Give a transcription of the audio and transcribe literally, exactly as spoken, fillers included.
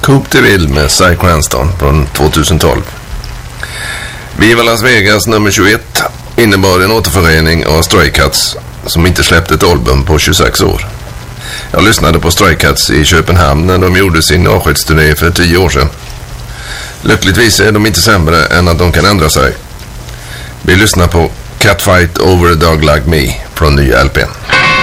Coupe de Ville med Cy Cranston från tjugohundratolv. Viva Las Vegas nummer tjugoett innebar en återförening av Stray Cats som inte släppte ett album på tjugosex år. Jag lyssnade på Stray Cats i Köpenhamn när de gjorde sin avskedsturné för tio år sedan. Lyckligtvis är de inte sämre än att de kan ändra sig. Vi lyssnar på Catfight Over a Dog Like Me från nya L P:n.